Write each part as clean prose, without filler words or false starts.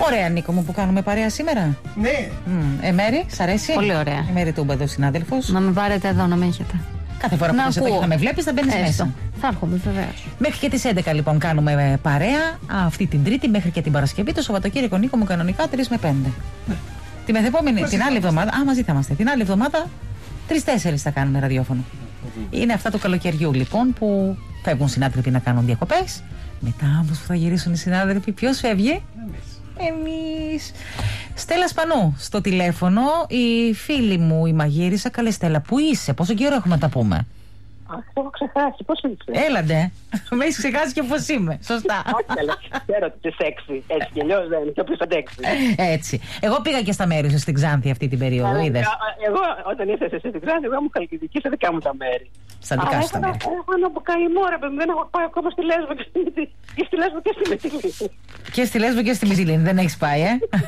Ωραία, Νίκο μου, που κάνουμε παρέα σήμερα. Ναι. Μέρη, σ' αρέσει? Πολύ ωραία. Η Μέρη Τούμπα εδώ, συνάδελφος. Να με πάρετε εδώ, να με έχετε. Κάθε φορά που είσαι εδώ και θα με βλέπεις, θα μπαίνεις μέσα. Θα έρχομαι, βεβαίως. Μέχρι και τις 11 λοιπόν κάνουμε παρέα αυτή την Τρίτη μέχρι και την Παρασκευή. Το Σαββατοκύριακο, Νίκο μου, κανονικά 3 με 5. Τη μεθεπόμενη, την άλλη εβδομάδα. Μαζί θα είμαστε. Την άλλη εβδομάδα 3-4 θα κάνουμε ραδιόφωνο. Είναι αυτά του καλοκαιριού λοιπόν που φεύγουν συνάδελφοι να κάνουν διακοπές. Μετά όμως που θα γυρίσουν οι συνάδελφοι, ποιος φεύγει? Εμείς. Στέλλα Σπανού στο τηλέφωνο, η φίλη μου η μαγείρισα. Καλέ Στέλλα, πού είσαι, πόσο καιρό έχουμε να τα πούμε? Αχ, το έχω ξεχάσει, πώς είσαι? Έλαντε, με έχεις ξεχάσει και πώς είμαι, σωστά. Όχι, αλλά ξέρω ότι είσαι σεξι, έτσι κι αλλιώς δεν είναι, και όποιος αντέξει. Έτσι, εγώ πήγα και στα μέρη σου στην Ξάνθη αυτή την περίοδο, είδες? Εγώ όταν ήρθες εσύ στην Ξάνθη, εγώ ήμουν Χαλκιδική σε δικά μου τα μέρη. Στα δικά σου τα μέρη. Έχω ένα αποκαημό, ρε παιδί, δεν έχω πάει ακόμα στη Λέσβο και στη Λέσβο και στη Μυτιλήνη. Και στη Λέσβο και στη Μυτιλήνη, δεν έχεις πάει,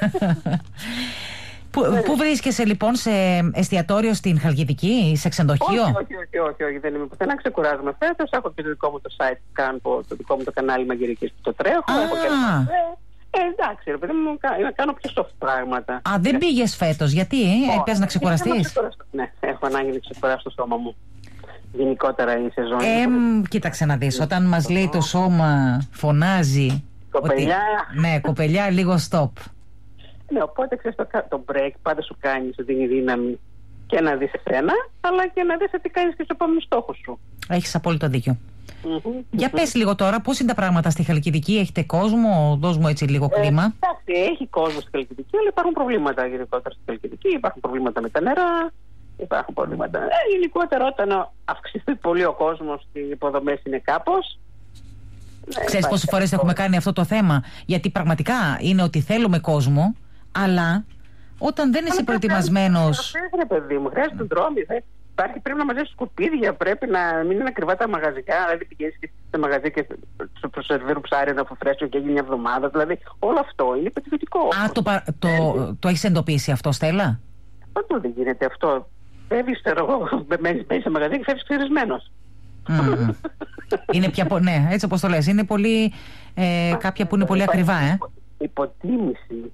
Πού βρίσκεσαι λοιπόν, σε εστιατόριο στην Χαλκιδική, σε ξενοδοχείο? Όχι, δεν είμαι πουθενά, ξεκουράζομαι φέτος. Έχω και το δικό μου το site που κάνω, το δικό μου το κανάλι μαγειρικής που το τρέχω. Εντάξει, ρε παιδί μου, κάνω πιο soft πράγματα. Δεν πήγες φέτος, γιατί πες να ξεκουραστείς? Ναι, έχω ανάγκη να ξεκουράσω το σώμα μου. Γενικότερα η σεζόν. Κοίταξε να δεις, όταν μας λέει το σώμα φωνάζει. Κοπελιά. Ναι, κοπελιά, λίγο stop. Ναι, οπότε ξέρεις, το break πάντα σου κάνει, σου δίνει δύναμη και να δεις εσένα, αλλά και να δεις τι κάνεις και στους επόμενους στόχους σου. Έχεις απόλυτο δίκιο. Για πες λίγο τώρα, πώς είναι τα πράγματα στη Χαλκιδική, έχετε κόσμο, δώσ' μου έτσι λίγο κλίμα. Εντάξει, έχει κόσμο στη Χαλκιδική, αλλά υπάρχουν προβλήματα γενικότερα στη Χαλκιδική, υπάρχουν προβλήματα με τα νερά, υπάρχουν προβλήματα. Γενικότερα όταν αυξηθεί πολύ ο κόσμος, οι υποδομές είναι κάπως. Ξέρεις πόσες φορές έχουμε κάνει αυτό το θέμα? Γιατί πραγματικά είναι ότι θέλουμε κόσμο, αλλά όταν δεν είσαι προετοιμασμένος. Χρειάζεται, παιδί μου, χρειάζεται δρόμοι. Πρέπει να μαζέψεις σκουπίδια, πρέπει να μην είναι ακριβά τα μαγαζικά. Δηλαδή πηγαίνεις σε μαγαζί και σου προσερβίρουν ψάρι από φρέσκο και έγινε μια εβδομάδα. Δηλαδή όλο αυτό είναι υποτιμητικό. Το έχεις εντοπίσει αυτό, Στέλλα? Πότε δεν γίνεται αυτό? Φεύγεις, μένεις σε μαγαζί και φεύγεις ξυρισμένος. Είναι πια, ναι, έτσι όπως το λες. Είναι πολύ, κάποια που είναι πολύ ακριβά, Υποτίμηση.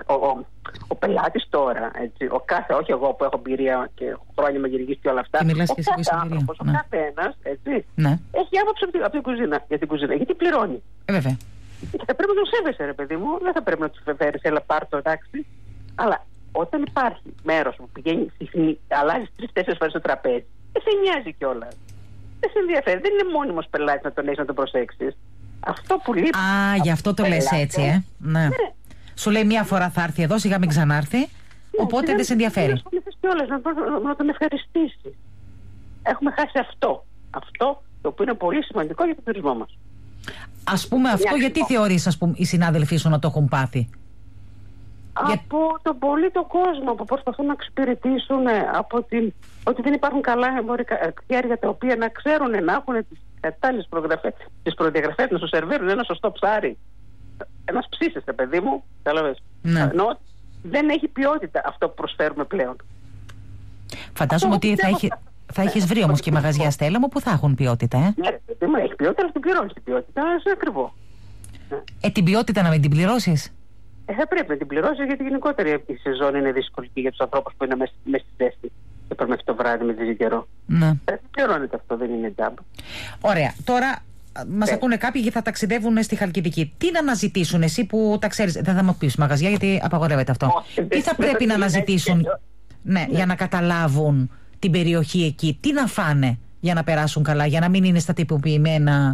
Ο πελάτης τώρα, έτσι, όχι εγώ που έχω εμπειρία και χρόνια μαγειρικής και όλα αυτά. Ο κάθε άνθρωπος, ο κάθε ένας, έτσι, έχει άποψη από την κουζίνα, για την κουζίνα, γιατί πληρώνει. Βέβαια. Και θα πρέπει να τον σέβεσαι, ρε παιδί μου, δεν θα πρέπει να του φέρεις, έλα πάρ' το, εντάξει. Αλλά όταν υπάρχει μέρος που πηγαίνει, αλλάζει 3-4 φορές το τραπέζι, δεν σε νοιάζει κιόλας. Δεν σε ενδιαφέρει, δεν είναι μόνιμος πελάτης να τον έχεις να τον προσέξεις. Αυτό που λείπει. Γι' αυτό το λες έτσι, Ναι. Σου λέει μια φορά θα έρθει εδώ, σιγά μην ξανάρθει. Οπότε δεν σε ενδιαφέρει. Να τον ευχαριστήσει. Έχουμε χάσει αυτό. Αυτό το οποίο είναι πολύ σημαντικό για τον τουρισμό μας. Ας πούμε αυτό, γιατί θεωρείς οι συνάδελφοί σου να το έχουν πάθει? Από τον πολύ τον κόσμο που προσπαθούν να εξυπηρετήσουν, ότι δεν υπάρχουν καλά εμπορικά χέρια τα οποία να ξέρουν να έχουν τις κατάλληλες προδιαγραφές, να σου σερβίρουν ένα σωστό ψάρι. Ένας ψήσες, παιδί μου, κατάλαβες. Ναι. Ενώ δεν έχει ποιότητα αυτό που προσφέρουμε πλέον. Φαντάζομαι ότι θα έχεις βρει όμως και μαγαζιά, Στέλλα μου, που θα έχουν ποιότητα, Ναι, παιδί μου, έχει ποιότητα, αλλά την πληρώνεις την ποιότητα, είναι ακριβό. Την ποιότητα να μην την πληρώσεις? Θα πρέπει να την πληρώσεις, γιατί γενικότερα η σεζόν είναι δύσκολη και για τους ανθρώπους που είναι μέσα στη ζέστη και πρέπει μέχρι το βράδυ με τη καιρό. Ναι. Πληρώνεται αυτό, δεν είναι τζάμπα. Ωραία. Τώρα μας ακούνε κάποιοι και θα ταξιδεύουν στη Χαλκιδική. Τι να αναζητήσουν, εσύ που τα ξέρεις? Δεν θα μου πεις μαγαζιά, γιατί απαγορεύεται αυτό. Τι θα πρέπει να αναζητήσουν για να καταλάβουν την περιοχή εκεί? Τι να φάνε για να περάσουν καλά, για να μην είναι στα τυποποιημένα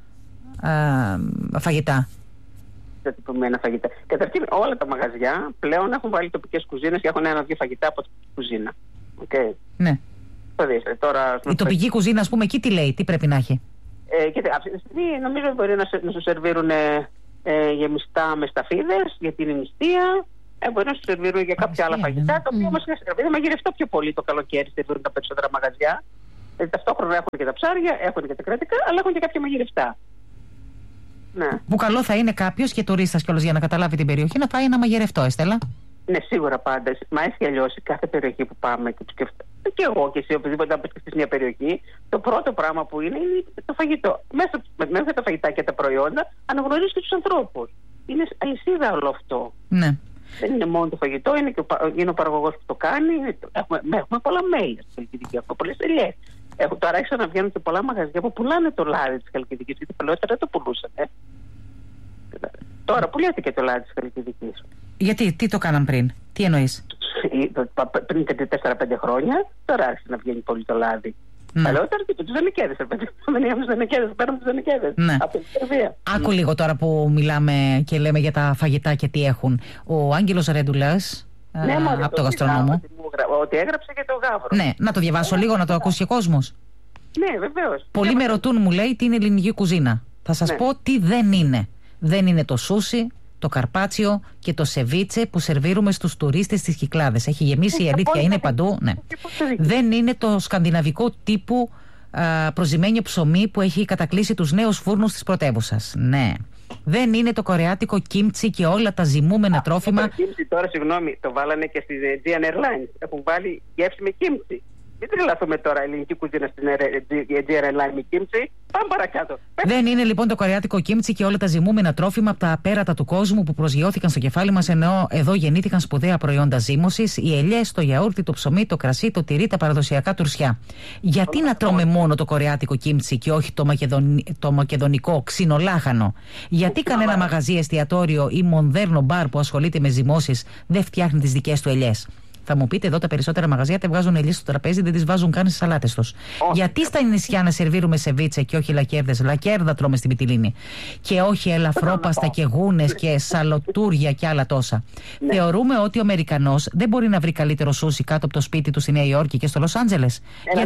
φαγητά? Καταρχήν, όλα τα μαγαζιά πλέον έχουν βάλει τοπικές κουζίνες και έχουν 1-2 φαγητά από την κουζίνα. Okay. Ναι. Τώρα, η τοπική κουζίνα, ας πούμε, εκεί τι λέει, τι πρέπει να έχει? Αυτή τη στιγμή νομίζω μπορεί να σου σερβίρουν γεμιστά με σταφίδες, γιατί είναι νηστεία. Μπορεί να σου σερβίρουν για κάποια άλλα φαγητά, τα οποία όμως είναι μαγειρευτό πιο πολύ το καλοκαίρι, σερβίρουν τα περισσότερα μαγαζιά. Ταυτόχρονα έχουν και τα ψάρια, έχουν και τα κρατικά, αλλά έχουν και κάποια μαγειρευτά. Ναι. Που καλό θα είναι κάποιος και τουρίστας κιόλας, για να καταλάβει την περιοχή, να πάει ένα μαγειρευτό, Στέλλα. Ναι, σίγουρα πάντα. Μα έτσι κι αλλιώς κάθε περιοχή που πάμε και και εγώ και εσύ, οπουδήποτε να επισκεφτείς μια περιοχή, το πρώτο πράγμα που είναι το φαγητό. Μέσα από τα φαγητά και τα προϊόντα αναγνωρίζεις και τους ανθρώπους. είναι αλυσίδα όλο αυτό. Ναι. Δεν είναι μόνο το φαγητό, είναι ο παραγωγός που το κάνει. Έχουμε πολλά μέλη στη Χαλκιδική, έχουμε πολλές ελιές. Τώρα άρχισαν να βγαίνουν και πολλά μαγαζιά που πουλάνε το λάδι της Χαλκιδικής, γιατί παλαιότερα δεν το πουλούσαν. Τώρα πουλιέται και το λάδι της Χαλκιδικής. Γιατί, τι το κάναν πριν, τι εννοείς? Πριν 4-5 χρόνια, τώρα άρχισε να βγαίνει πολύ το λάδι. Παλαιότερα και τους Δανικέδες. Δεν είχαμε τους Δανικέδες, παίρνουμε τους Δανικέδες. Από την Σερβία. Άκου λίγο τώρα που μιλάμε και λέμε για τα φαγητά και τι έχουν. Ο Άγγελος Ρέντουλας, από το γαστρονόμο. Ότι έγραψε και το γάβρο. Ναι, να το διαβάσω λίγο, να το ακούσει ο κόσμος. Ναι, βεβαίως. Πολλοί με ρωτούν, μου λέει, τι είναι ελληνική κουζίνα. Θα σας πω τι δεν είναι. Δεν είναι το σούσι, το καρπάτσιο και το σεβίτσε που σερβίρουμε στους τουρίστες στις Κυκλάδες. Έχει γεμίσει, η αλήθεια είναι παντού. Ναι. Δεν είναι το σκανδιναβικό τύπου προζυμένιο ψωμί που έχει κατακλείσει τους νέους φούρνους της πρωτεύουσας. Ναι. Δεν είναι το κορεάτικο κίμτσι και όλα τα ζυμούμενα τρόφιμα. Το κίμτσι τώρα, συγγνώμη, το βάλανε και στη Aegean Airlines. Έχουν βάλει γεύση με κίμτσι. Μην τρελαθούμε τώρα ελληνική κουζίνα στην Aegean Airlines με κίμτσι. Πάμε παρακάτω. Δεν είναι λοιπόν το κορεάτικο κίμτσι και όλα τα ζυμούμενα τρόφιμα από τα απέρατα του κόσμου που προσγειώθηκαν στο κεφάλι μας, ενώ εδώ γεννήθηκαν σπουδαία προϊόντα ζύμωσης, οι ελιές, το γιαούρτι, το ψωμί, το κρασί, το τυρί, τα παραδοσιακά τουρσιά. Γιατί να τρώμε μόνο το κορεάτικο κίμτσι και όχι το μακεδονικό ξινολάχανο? Γιατί κανένα μαγαζί, εστιατόριο ή μοντέρνο μπαρ που ασχολείται με ζυμώσεις δεν φτιάχνει τις δικές του ελιές? Θα μου πείτε, εδώ τα περισσότερα μαγαζιά δεν βγάζουν ελιές στο τραπέζι, δεν τις βάζουν καν στις σαλάτες τους. Γιατί στα νησιά να σερβίρουμε σεβίτσε και όχι λακέρδες? Λακέρδα τρώμε στην Μυτιλήνη. Και όχι ελαφρόπαστα και γούνες και σαλοτούρια και άλλα τόσα. Ναι. Θεωρούμε ότι ο Αμερικανός δεν μπορεί να βρει καλύτερο σούσι κάτω από το σπίτι του στη Νέα Υόρκη και στο Λος Άντζελες.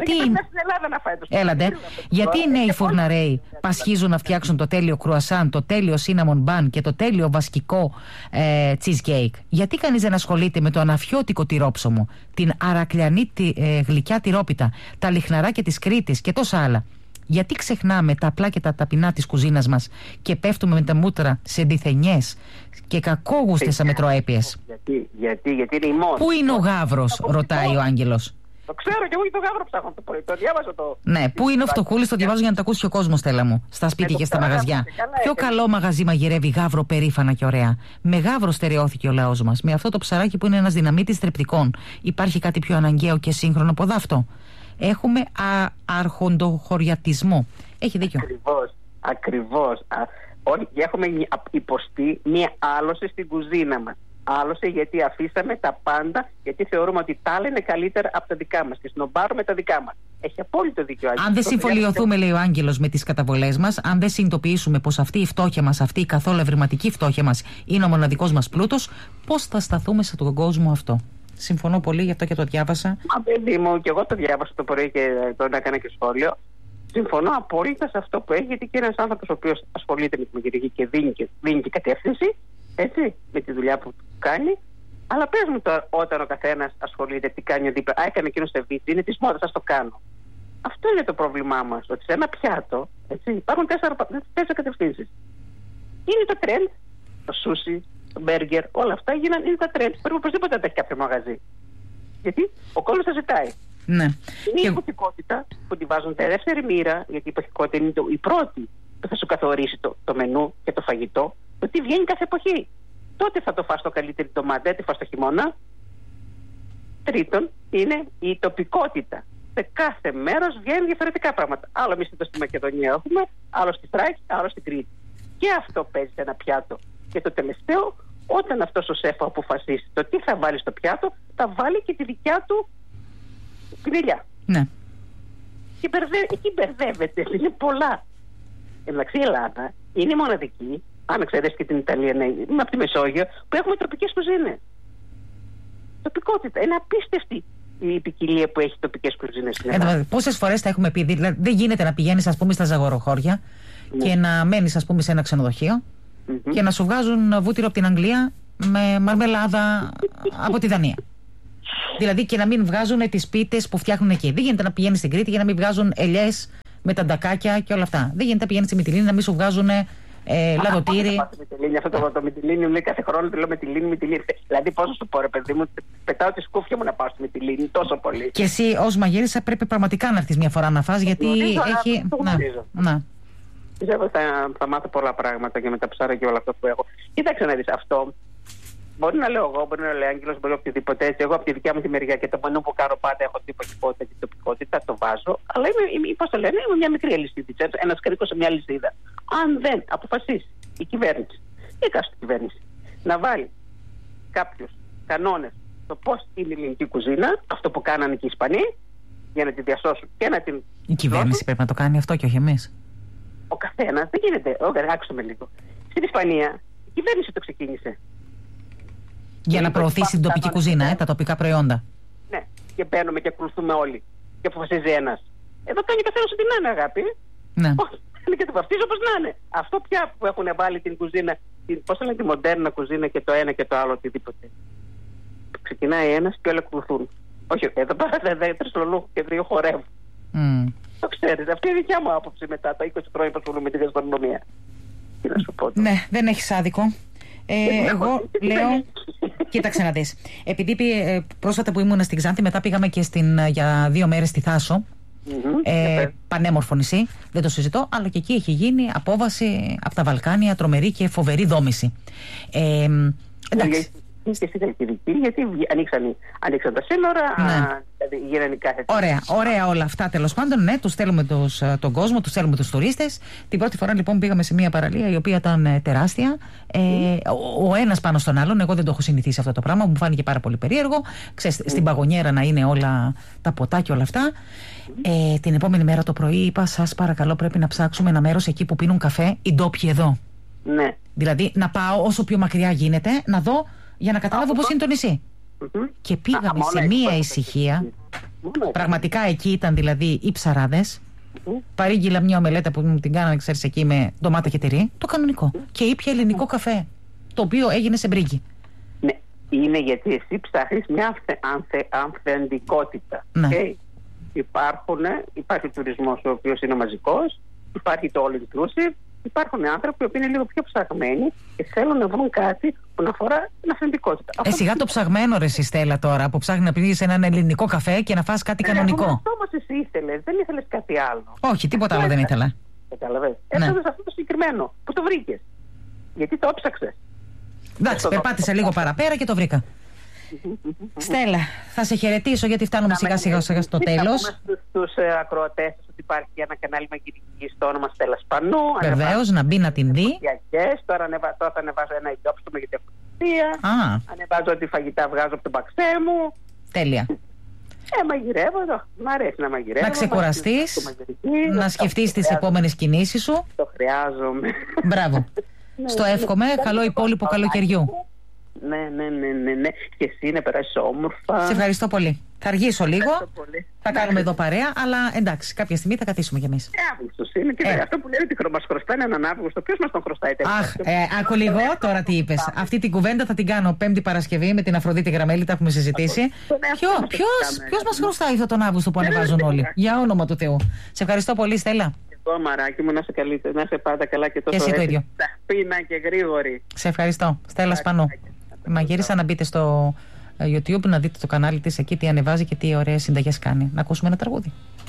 Γιατί οι νέοι φουρναρέοι πασχίζουν να φτιάξουν το τέλειο κρουασάν, το τέλειο cinnamon bun και το τέλειο βασκικό cheesecake? Γιατί κανείς δεν ασχολείται με το αναφιώτικο τυρόψωμο, την αρακλιανή γλυκιά τυρόπιτα, τα λιχναράκια της Κρήτης και τόσα άλλα? Γιατί ξεχνάμε τα απλά και τα ταπεινά της κουζίνας μας και πέφτουμε με τα μούτρα σε διθενιές και κακόγουστες αμετροέπειες? Γιατί είναι η μόνη. Πού είναι ο γάβρος, ρωτάει ο Άγγελος. Το ξέρω και εγώ, το γάβρο ψάχνω το πρωί. Το διάβασα το. Ναι, πού είναι ο φτωχούλης, το διαβάζω για να το ακούσει ο κόσμος, Στέλλα μου. Στα σπίτια και στα μαγαζιά. Ποιο καλό μαγαζί μαγειρεύει γάβρο περήφανα και ωραία? Με γάβρο στερεώθηκε ο λαός μας. Με αυτό το ψαράκι που είναι ένας δυναμίτης θρεπτικών. Υπάρχει κάτι πιο αναγκαίο και σύγχρονο από δάφτο? Έχουμε αρχοντοχωριατισμό. Έχει δίκιο. Ακριβώς. Έχουμε υποστεί μία άλωση στην κουζίνα μας. Άλλωστε γιατί αφήσαμε τα πάντα, γιατί θεωρούμε ότι τα άλλα είναι καλύτερα από τα δικά μας και σνομπάρουμε τα δικά μας. Έχει απόλυτο δίκιο. Αν δεν συμφωλιωθούμε, λέει ο Άγγελος, με τις καταβολές μας, αν δεν συνειδητοποιήσουμε πως αυτή η φτώχεια μας, αυτή η καθόλου ευρηματική φτώχεια μας είναι ο μοναδικός μας πλούτος, πώς θα σταθούμε στον κόσμο αυτό? Συμφωνώ πολύ, γι' αυτό και το διάβασα. Παιδί μου, και εγώ το διάβασα το πρωί και τον έκανα και σχόλιο. Συμφωνώ απόλυτα σε αυτό που έχει, γιατί και ένας άνθρωπος ο οποίος ασχολείται με τη μαγειρική και δίνει και κατεύθυνση, έτσι, με τη δουλειά που κάνει. Αλλά πες μου τώρα, όταν ο καθένας ασχολείται, τι κάνει ο δίπλα. Έκανε εκείνο στο βίντεο, είναι της μόδας, ας το κάνω. Αυτό είναι το πρόβλημά μας. Ότι σε ένα πιάτο, έτσι, υπάρχουν 4 κατευθύνσεις. Είναι το τρέντ, το σούσι, το μπέργκερ, όλα αυτά είναι τα τρέντ. Πρέπει οπωσδήποτε να τα έχει κάποιο μαγαζί. Γιατί ο κόσμος τα ζητάει. Ναι. Είναι η υποχικότητα που τη βάζουν τη δεύτερη μοίρα, γιατί η υποχικότητα είναι η πρώτη που θα σου καθορίσει το μενού και το φαγητό, το τι βγαίνει κάθε εποχή. Τότε θα το φας το καλύτερη ντομάτα, δεν τη φας το χειμώνα. Τρίτον, είναι η τοπικότητα. Σε κάθε μέρος βγαίνουν διαφορετικά πράγματα. Άλλο εμείς εδώ στη Μακεδονία έχουμε, άλλο στη Θράκη, άλλο στην Κρήτη. Και αυτό παίζει ένα πιάτο. Και το τελευταίο, όταν αυτός ο σέφ αποφασίσει το τι θα βάλει στο πιάτο, θα βάλει και τη δικιά του γκριλιά. Ναι. Και εκεί μπερδεύεται, είναι πολλά. Εντάξει, η Ελλάδα είναι μοναδική, αν εξαιρέσει και την Ιταλία, ναι, από τη Μεσόγειο, που έχουμε τοπικές κουζίνες. Τοπικότητα. Είναι απίστευτη η ποικιλία που έχει τοπικές κουζίνες στην Ελλάδα. Πόσες φορές τα έχουμε πει, δηλαδή δεν γίνεται να πηγαίνεις, ας πούμε, στα ζαγοροχώρια και να μένεις, ας πούμε, σε ένα ξενοδοχείο και να σου βγάζουν βούτυρο από την Αγγλία με μαρμελάδα από τη Δανία. Δηλαδή και να μην βγάζουν τις πίτες που φτιάχνουν εκεί. Δεν γίνεται να πηγαίνεις στην Κρήτη για να μην βγάζουν ελιές με τα ντακάκια και όλα αυτά. Δεν γίνεται να πηγαίνεις στη Μυτιλήνη να μην σου βγάζουν λαδοτήρι. Αυτό το Μυτιλήνη μου λέει κάθε χρόνο, λέω Μυτιλήνη. Δηλαδή, πώς να σου πω, ρε παιδί μου, πετάω τη σκούφια μου να πάω στη Μυτιλήνη τόσο πολύ. Και εσύ ως μαγείρισα πρέπει πραγματικά να έρθεις μια φορά να φας, γιατί έχει. Πιστεύω ότι θα μάθω πολλά πράγματα και με τα ψάρα και όλα αυτά που έχω. Κοίταξε να δεις αυτό. Μπορεί να λέω εγώ, μπορεί να λέω Άγγελος, μπορεί οποιοδήποτε έτσι. Εγώ από τη δικιά μου τη μεριά και το μενού που κάνω πάντα έχω την υποκειμενικότητα και την τοπικότητα, το βάζω. Αλλά πώς το λένε, είμαι μια μικρή αλυσίδα. Ένας κρίκος σε μια αλυσίδα. Αν δεν αποφασίσει η κυβέρνηση, η εκάστοτε κυβέρνηση, να βάλει κάποιους κανόνες το πώς είναι η ελληνική κουζίνα, αυτό που κάνανε και οι Ισπανοί, για να τη διασώσουν και να την. Η κυβέρνηση πρέπει να το κάνει αυτό και όχι εμείς. Ο καθένας, δεν γίνεται. Άκουσα με λίγο. Στην Ισπανία η κυβέρνηση το ξεκίνησε. Για να προωθήσει την τοπική κουζίνα, τα τοπικά προϊόντα. Ναι, και μπαίνουμε και ακολουθούμε όλοι. Και αποφασίζει ένας. Εδώ κάνει ο καθένας ό,τι να είναι, αγάπη. Ναι. Είναι και το βαφτίζει όπως να είναι. Αυτό πια που έχουν βάλει την κουζίνα, πώς λένε, τη μοντέρνα κουζίνα και το ένα και το άλλο, οτιδήποτε. Ξεκινάει ένας και όλοι ακολουθούν. Όχι, εδώ πέρα δεν τρισλολούχου και δύο χορεύουν. Το ξέρεις, αυτή είναι η δικιά μου άποψη μετά τα 20 χρόνια που ασχολούμαι με τη γαστρονομία. Τι να σου πω. Ναι, δεν έχεις άδικο. Εγώ λέω, κοίταξε να δεις. Επειδή πρόσφατα που ήμουν στην Ξάνθη, μετά πήγαμε και για 2 μέρες στη Θάσο. Πανέμορφο νησί, δεν το συζητώ, αλλά και εκεί έχει γίνει απόβαση από τα Βαλκάνια, τρομερή και φοβερή δόμηση. Εντάξει. Και στη γιατί ανοίξαν τα σύνορα, γίνανε κάθε. Ωραία όλα αυτά τέλος πάντων. Ναι, τους στέλνουμε τον κόσμο, τους στέλνουμε τους τουρίστες. Την πρώτη φορά λοιπόν πήγαμε σε μια παραλία η οποία ήταν τεράστια. Ο ένας πάνω στον άλλον, εγώ δεν το έχω συνηθίσει αυτό το πράγμα, μου φάνηκε πάρα πολύ περίεργο. Ξέρεις, στην παγωνιέρα να είναι όλα τα ποτά και όλα αυτά. Την επόμενη μέρα το πρωί είπα, σας παρακαλώ, πρέπει να ψάξουμε ένα μέρος εκεί που πίνουν καφέ οι ντόπιοι εδώ. Ναι. Δηλαδή να πάω όσο πιο μακριά γίνεται να δω, για να καταλάβω πώς είναι το νησί. Και πήγαμε σε μία ησυχία. Πραγματικά εκεί ήταν δηλαδή οι ψαράδες. Παρήγγειλα μια ομελέτα που μου την κάνανε, ξέρεις, εκεί με ντομάτα και τυρί. Το κανονικό. Και ήπια ελληνικό καφέ. Το οποίο έγινε σε μπρίγκι. Ναι, είναι γιατί εσύ ψάχνεις μια αυθεντικότητα. Ναι. Υπάρχει τουρισμός ο οποίος είναι μαζικός. Υπάρχει το all inclusive. Υπάρχουν άνθρωποι που είναι λίγο πιο ψαγμένοι και θέλουν να βρουν κάτι που να αφορά την αυθεντικότητα. Σιγά το ψαγμένο ρε Στέλλα τώρα, που ψάχνει να πίνεις έναν ελληνικό καφέ και να φας κάτι κανονικό. Αυτό όμως εσύ ήθελες, δεν ήθελες κάτι άλλο. Όχι, τίποτα άλλο δεν ήθελα. Κατάλαβες. Έφτασες αυτό το συγκεκριμένο. Πού το βρήκες? Γιατί το έψαξες? Εντάξει, περπάτησα λίγο παραπέρα και το βρήκα. Στέλλα, θα σε χαιρετήσω γιατί φτάνουμε σιγά σιγά στο τέλος. Θα πούμε στους ακροατές ότι υπάρχει ένα κανάλι μαγειρική στο όνομα Στέλλα Σπανού. Βεβαίως, να μπει να την δει. Τώρα θα ανεβάζω ένα ιδιόψωμα για την αυτοκρατία. Ανεβάζω ότι φαγητά βγάζω από τον παξέ μου. Τέλεια. Μαγειρεύω εδώ. Μ' αρέσει να μαγειρεύω. Να ξεκουραστείς, να σκεφτείς τις επόμενες κινήσεις σου. Το χρειάζομαι. Μπράβο. Στο εύχομαι. Καλό υπόλοιπο καλοκαιριού. Ναι. Και εσύ να περάσεις όμορφα. Σε ευχαριστώ πολύ. Θα αργήσω λίγο. Θα κάνουμε εδώ παρέα, αλλά εντάξει, κάποια στιγμή θα καθίσουμε κι εμείς. Αύγουστος είναι και αυτό που λένε ότι μας χρωστάνε έναν Αύγουστο. Ποιος μας τον χρωστάει τέτοιο? Άκου λίγο τώρα τι είπες. Αυτή την κουβέντα θα την κάνω Πέμπτη Παρασκευή με την Αφροδίτη Γραμμέλη, τα έχουμε συζητήσει. Ποιος μας χρωστάει αυτό τον Αύγουστο που ανεβάζουν όλοι? Για όνομα του Θεού. Σε ευχαριστώ πολύ, Στέλλα. Εγώ, μαράκι μου, να είσαι πάντα καλά και τόσο εσύ το ίδιο. Ταχπίνα και γρήγορη. Σε ευχαριστώ. Στέλλα Σπανού. Μαγείρισα να μπείτε στο YouTube να δείτε το κανάλι της εκεί τι ανεβάζει και τι ωραίες συνταγές κάνει. Να ακούσουμε ένα τραγούδι.